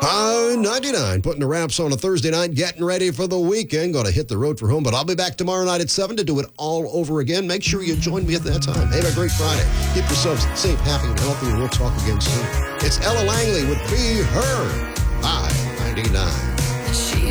99, putting the wraps on a Thursday night, getting ready for the weekend. Going to hit the road for home, but I'll be back tomorrow night at 7 to do it all over again. Make sure you join me at that time. Have a great Friday. Keep yourselves safe, happy, and healthy, and we'll talk again soon. It's Ella Langley with Be Her. Bye, 99.